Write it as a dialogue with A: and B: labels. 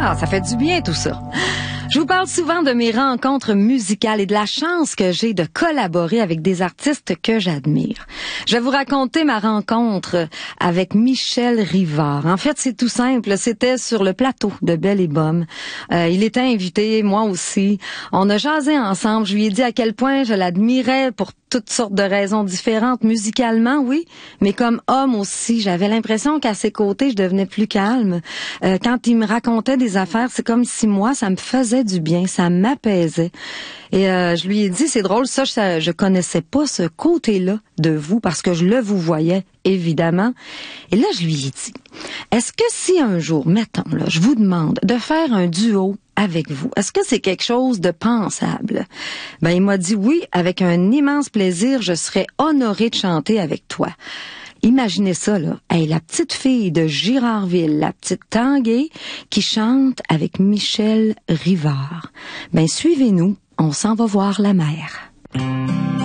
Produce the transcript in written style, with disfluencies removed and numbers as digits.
A: Ah, ça fait du bien tout ça. Je vous parle souvent de mes rencontres musicales et de la chance que j'ai de collaborer avec des artistes que j'admire. Je vais vous raconter ma rencontre avec Michel Rivard. En fait, c'est tout simple. C'était sur le plateau de Belle et Bomme. Il était invité, moi aussi. On a jasé ensemble. Je lui ai dit à quel point je l'admirais pour toutes sortes de raisons différentes, musicalement, oui, mais comme homme aussi. J'avais l'impression qu'à ses côtés, je devenais plus calme. Quand il me racontait des affaires, c'est comme si moi, ça me faisait du bien, ça m'apaisait. Et je lui ai dit, c'est drôle, ça, je connaissais pas ce côté-là de vous, parce que je le vous voyais, évidemment. Et là, je lui ai dit, est-ce que si un jour, mettons, là, je vous demande de faire un duo avec vous, est-ce que c'est quelque chose de pensable? Ben, il m'a dit oui, avec un immense plaisir, je serais honorée de chanter avec toi. Imaginez ça, là. Hey, la petite fille de Girardville, la petite Tanguay, qui chante avec Michel Rivard. Ben, suivez-nous, on s'en va voir la mer.